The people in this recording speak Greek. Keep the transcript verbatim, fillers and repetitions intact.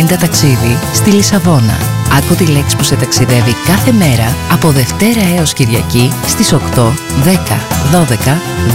πενήντα ταξίδι στη Λισαβόνα. Άκου τη λέξη που σε ταξιδεύει κάθε μέρα από Δευτέρα έως Κυριακή στις οκτώ, δέκα, δώδεκα,